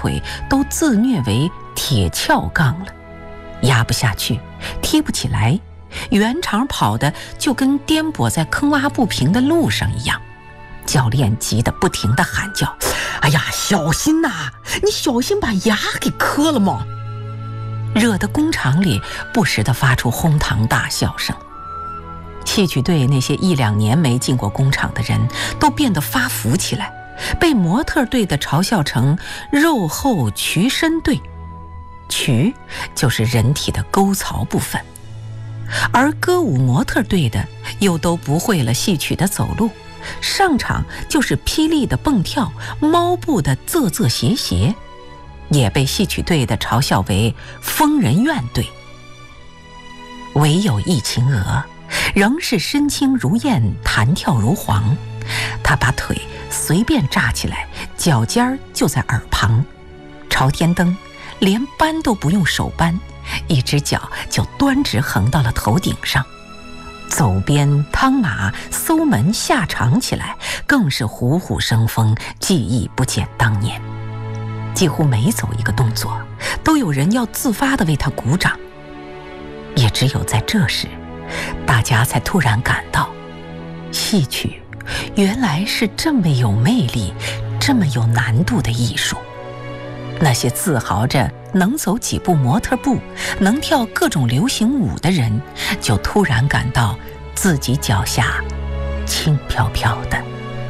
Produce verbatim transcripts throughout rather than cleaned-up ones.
腿都自虐为铁壳杠了，压不下去，踢不起来，圆场跑的就跟颠簸在坑洼不平的路上一样。教练急得不停地喊叫：哎呀，小心呐，你小心把牙给磕了吗？惹得工厂里不时地发出哄堂大笑声。戏曲队那些一两年没进过工厂的人都变得发福起来，被模特队的嘲笑成肉厚曲身队，曲就是人体的沟槽部分，而歌舞模特队的又都不会了戏曲的走路，上场就是霹雳的蹦跳，猫步的仄仄斜斜，也被戏曲队的嘲笑为疯人院队。唯有易秦娥仍是身轻如燕，弹跳如簧。她把腿随便炸起来，脚尖儿就在耳旁，朝天蹬，连扳都不用手扳，一只脚就端直横到了头顶上。走边、趟马、搜门、下场起来，更是虎虎生风，技艺不减当年。几乎每走一个动作，都有人要自发地为他鼓掌。也只有在这时，大家才突然感到，戏曲原来是这么有魅力、这么有难度的艺术。那些自豪着能走几步模特步、能跳各种流行舞的人，就突然感到自己脚下轻飘飘的。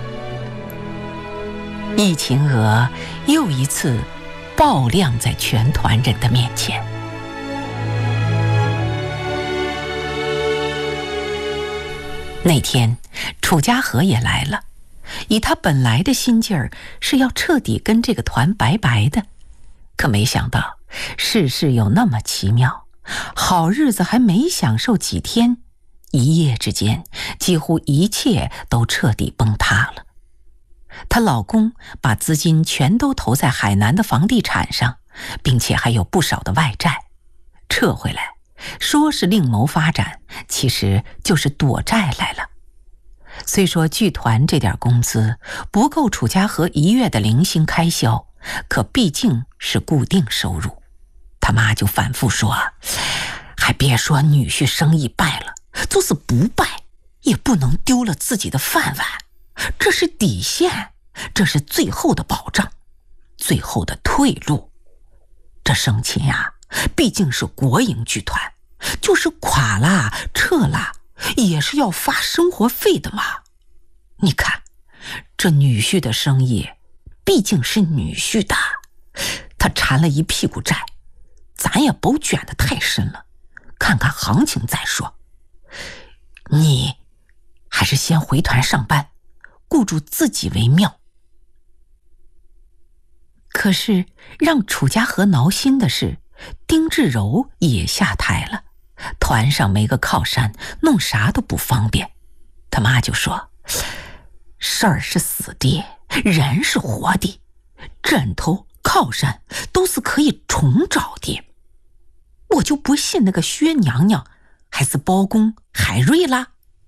易秦娥又一次爆亮在全团人的面前。那天楚家河也来了，以他本来的心劲儿是要彻底跟这个团拜拜的，可没想到世事有那么奇妙，好日子还没享受几天，一夜之间几乎一切都彻底崩塌了。她老公把资金全都投在海南的房地产上，并且还有不少的外债，撤回来说是另谋发展，其实就是躲债来了。虽说剧团这点工资不够楚家河一月的零星开销，可毕竟是固定收入。他妈就反复说，还别说女婿生意败了，就是不败也不能丢了自己的饭碗，这是底线，这是最后的保障，最后的退路。这生前呀、啊，毕竟是国营剧团，就是垮了撤了也是要发生活费的嘛。你看这女婿的生意毕竟是女婿的，他缠了一屁股债，咱也甭卷得太深了，看看行情再说。你还是先回团上班，顾住自己为妙。可是让楚家河挠心的是，丁志柔也下台了，团上没个靠山，弄啥都不方便。他妈就说，事儿是死的，人是活的，枕头靠山都是可以重找的。我就不信那个薛娘娘还是包公海瑞啦。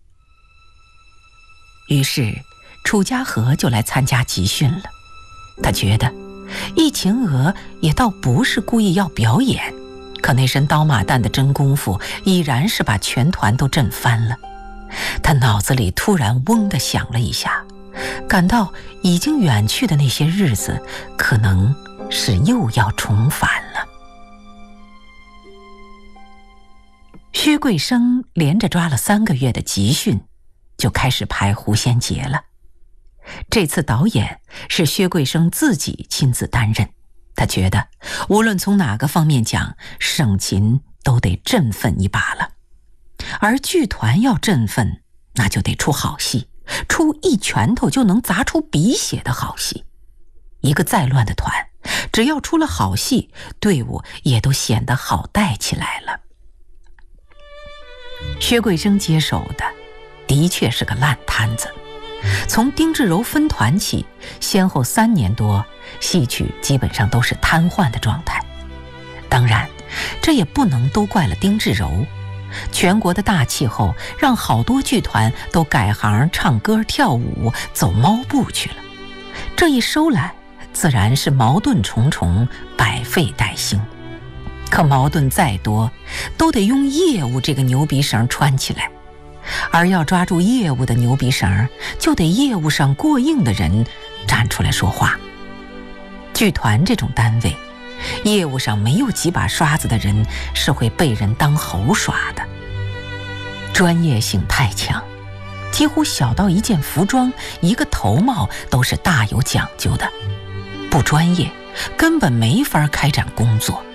于是楚家河就来参加集训了。他觉得易秦娥也倒不是故意要表演，可那身刀马旦的真功夫已然是把全团都震翻了。他脑子里突然嗡地响了一下，感到已经远去的那些日子可能是又要重返了。薛桂生连着抓了三个月的集训，就开始排《狐仙节》了。这次导演是薛桂生自己亲自担任，他觉得无论从哪个方面讲，省琴都得振奋一把了。而剧团要振奋，那就得出好戏，出一拳头就能砸出鼻血的好戏。一个再乱的团，只要出了好戏，队伍也都显得好带起来了。薛桂生接手的的确是个烂摊子，从丁志柔分团起，先后三年多，戏曲基本上都是瘫痪的状态。当然这也不能都怪了丁志柔，全国的大气候让好多剧团都改行唱歌跳舞走猫步去了，这一收来自然是矛盾重重，百废待兴。可矛盾再多，都得用业务这个牛鼻绳穿起来，而要抓住业务的牛鼻绳，就得业务上过硬的人站出来说话。剧团这种单位，业务上没有几把刷子的人是会被人当猴耍的。专业性太强，几乎小到一件服装、一个头帽都是大有讲究的，不专业根本没法开展工作。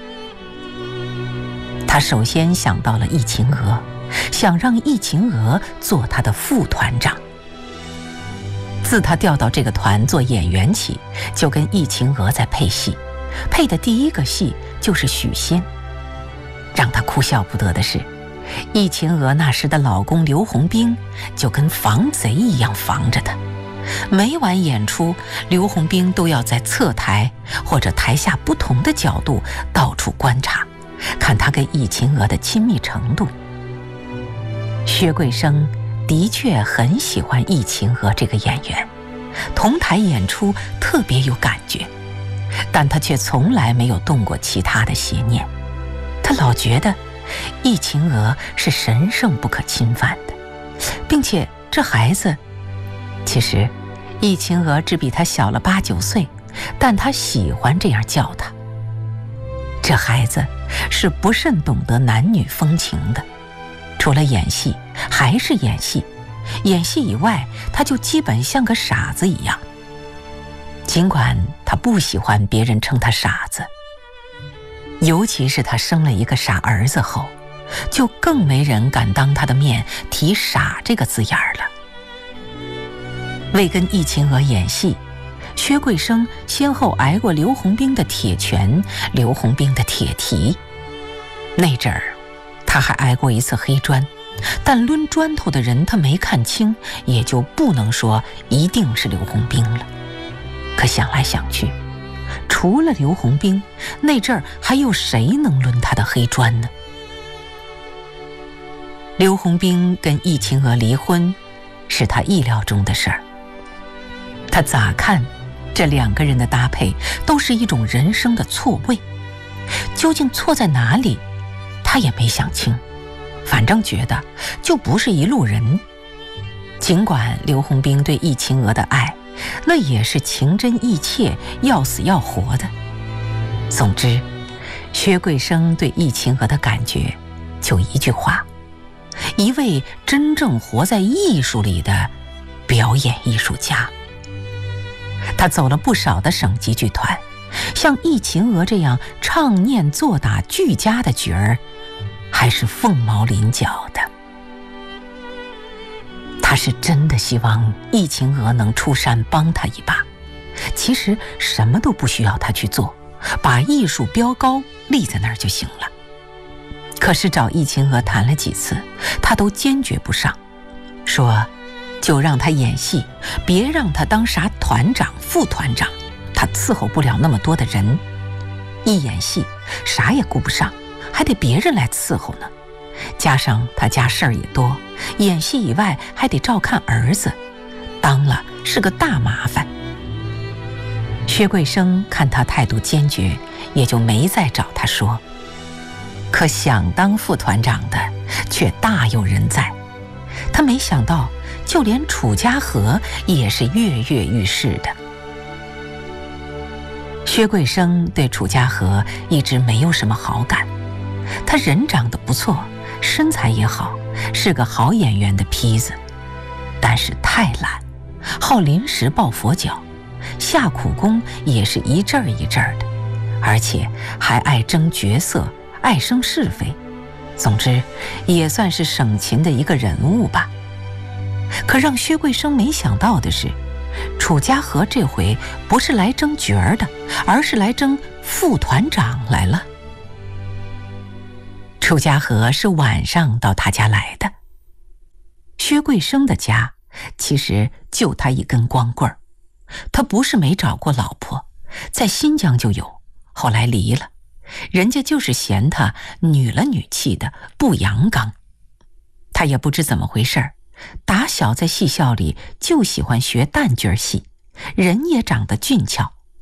他首先想到了易秦娥，想让易秦娥做他的副团长。自他调到这个团做演员起，就跟易秦娥在配戏，配的第一个戏就是许仙。让他哭笑不得的是，易秦娥那时的老公刘洪兵就跟防贼一样防着他，每晚演出，刘洪兵都要在侧台或者台下不同的角度到处观察，看他跟易秦娥的亲密程度。薛桂生的确很喜欢易秦娥这个演员，同台演出特别有感觉，但他却从来没有动过其他的邪念。他老觉得易秦娥是神圣不可侵犯的，并且这孩子，其实易秦娥只比他小了八九岁，但他喜欢这样叫他。这孩子是不甚懂得男女风情的，除了演戏还是演戏，演戏以外他就基本像个傻子一样。尽管他不喜欢别人称他傻子，尤其是他生了一个傻儿子后，就更没人敢当他的面提傻这个字眼儿了。为跟易秦娥演戏，薛桂生先后挨过刘洪兵的铁拳，刘洪兵的铁蹄。那阵儿他还挨过一次黑砖，但抡砖头的人他没看清，也就不能说一定是刘洪兵了。可想来想去，除了刘洪兵，那阵儿还有谁能抡他的黑砖呢？刘洪兵跟易秦娥离婚，是他意料中的事儿。他咋看这两个人的搭配都是一种人生的错位，究竟错在哪里，他也没想清，反正觉得就不是一路人。尽管刘洪兵对易秦娥的爱，那也是情真意切，要死要活的。总之，薛桂生对易秦娥的感觉就一句话：一位真正活在艺术里的表演艺术家。他走了不少的省级剧团，像易秦娥这样唱念做打俱佳的角儿，还是凤毛麟角的。他是真的希望易秦娥能出山帮他一把，其实什么都不需要他去做，把艺术标高立在那儿就行了。可是找易秦娥谈了几次，他都坚决不上，说就让他演戏，别让他当啥团长副团长，他伺候不了那么多的人。一演戏啥也顾不上，还得别人来伺候呢，加上他家事儿也多，演戏以外还得照看儿子，当了是个大麻烦。薛桂生看他态度坚决，也就没再找他说。可想当副团长的却大有人在，他没想到就连楚家和也是跃跃欲试的。薛桂生对楚家和一直没有什么好感，他人长得不错，身材也好，是个好演员的坯子，但是太懒，好临时抱佛脚，下苦功也是一阵儿一阵儿的，而且还爱争角色，爱生是非。总之也算是省勤的一个人物吧。可让薛桂生没想到的是，楚家和这回不是来争角儿的，而是来争副团长来了。楚家和是晚上到他家来的。薛桂生的家其实就他一根光棍儿，他不是没找过老婆，在新疆就有，后来离了，人家就是嫌他女了女气的，不阳刚。他也不知怎么回事儿，打小在戏校里就喜欢学旦角戏，人也长得俊俏，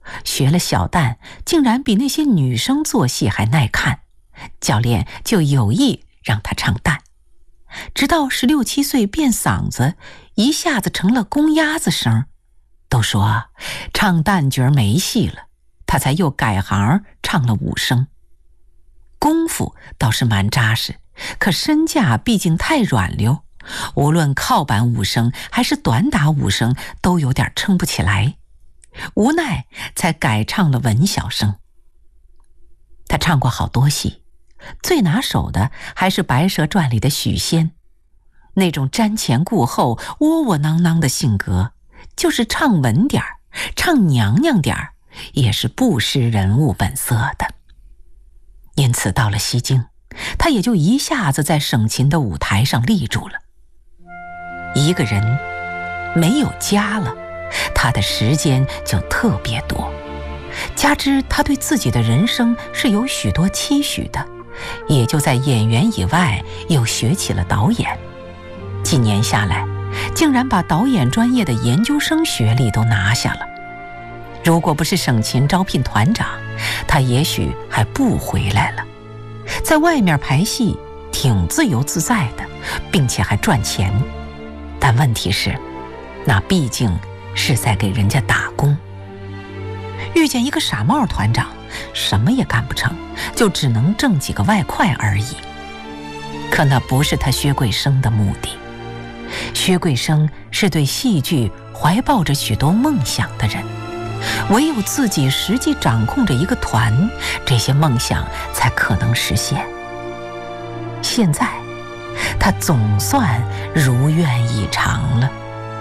学了小旦，竟然比那些女生做戏还耐看，教练就有意让他唱旦。直到十六七岁变嗓子，一下子成了公鸭子声，都说唱旦角没戏了，他才又改行唱了武生。功夫倒是蛮扎实，可身价毕竟太软溜，无论靠板武生还是短打武生都有点撑不起来，无奈才改唱了文小生。他唱过好多戏，最拿手的还是《白蛇传》里的许仙，那种瞻前顾后、窝窝囊囊的性格，就是唱稳点儿、唱娘娘点儿，也是不失人物本色的。因此到了西京，他也就一下子在省琴的舞台上立住了。一个人没有家了，他的时间就特别多，加之他对自己的人生是有许多期许的，也就在演员以外又学起了导演。几年下来，竟然把导演专业的研究生学历都拿下了。如果不是省琴招聘团长，他也许还不回来了。在外面排戏挺自由自在的，并且还赚钱，但问题是，那毕竟是在给人家打工。遇见一个傻帽团长，什么也干不成，就只能挣几个外快而已。可那不是他薛桂生的目的。薛桂生是对戏剧怀抱着许多梦想的人，唯有自己实际掌控着一个团，这些梦想才可能实现。现在他总算如愿以偿了。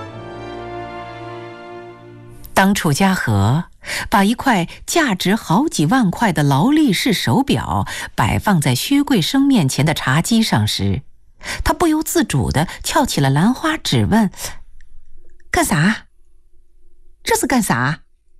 当楚家和把一块价值好几万块的劳力士手表摆放在薛桂生面前的茶几上时，他不由自主地翘起了兰花指问：干啥？这是干啥？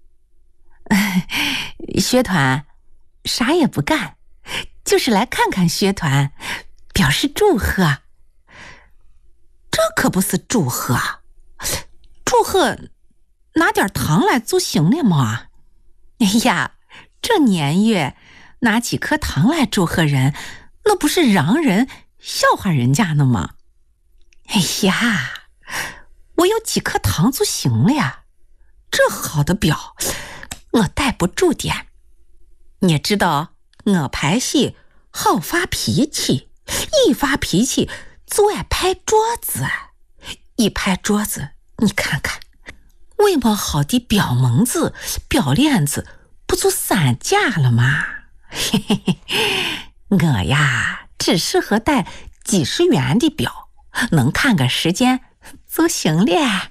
薛团啥也不干，就是来看看薛团，表示祝贺。这可不是祝贺，祝贺拿点糖来就行了嘛。哎呀，这年月拿几颗糖来祝贺人，那不是让人笑话人家呢吗？哎呀，我有几颗糖就行了呀，这好的表我戴不住点。你知道我排戏好发脾气，一发脾气就爱拍桌子，一拍桌子你看看为么好的表蒙子表链子不就散架了吗？嘿嘿嘿，我呀只适合戴几十元的表，能看个时间就行了。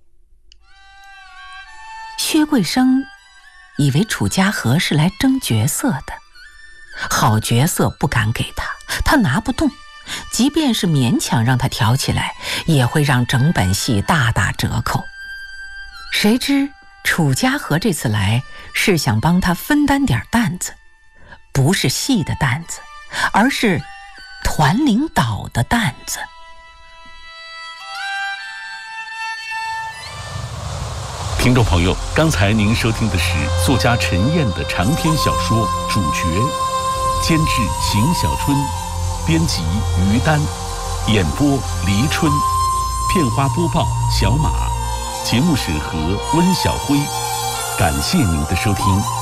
薛桂生以为楚家和是来争角色的，好角色不敢给他，他拿不动，即便是勉强让他挑起来，也会让整本戏大打折扣。谁知楚家和这次来是想帮他分担点担子，不是戏的担子，而是团领导的担子。 听众朋友，刚才您收听的是作家陈燕的长篇小说《主角》，监制邢小春，编辑于丹，演播黎春，片花播报小马，节目审核温小辉。感谢您的收听。